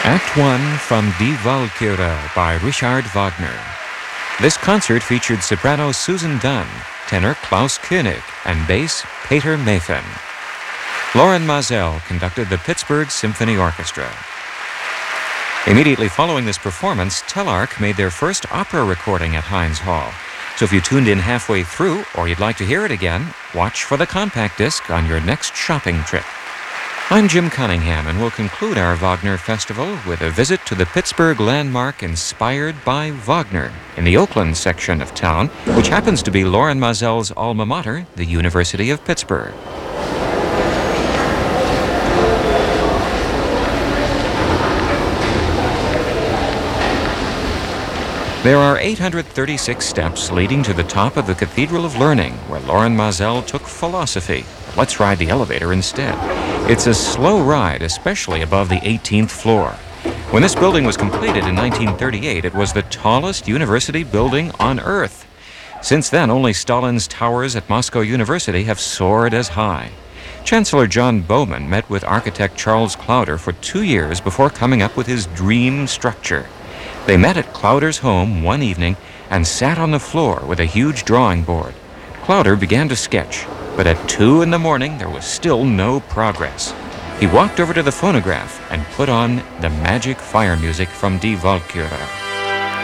Act 1 from Die Walküre by Richard Wagner. This concert featured soprano Susan Dunn, tenor Klaus Koenig, and bass Peter Mayfen. Loren Maazel conducted the Pittsburgh Symphony Orchestra. Immediately following this performance, Telarc made their first opera recording at Heinz Hall. So if you tuned in halfway through, or you'd like to hear it again, watch for the compact disc on your next shopping trip. I'm Jim Cunningham, and we'll conclude our Wagner Festival with a visit to the Pittsburgh landmark inspired by Wagner in the Oakland section of town, which happens to be Loren Maazel's alma mater, the University of Pittsburgh. There are 836 steps leading to the top of the Cathedral of Learning, where Loren Maazel took philosophy. Let's ride the elevator instead. It's a slow ride, especially above the 18th floor. When this building was completed in 1938, it was the tallest university building on Earth. Since then, only Stalin's towers at Moscow University have soared as high. Chancellor John Bowman met with architect Charles Clowder for 2 years before coming up with his dream structure. They met at Clowder's home one evening and sat on the floor with a huge drawing board. Clowder began to sketch, but at 2 in the morning there was still no progress. He walked over to the phonograph and put on the magic fire music from Die Walküre.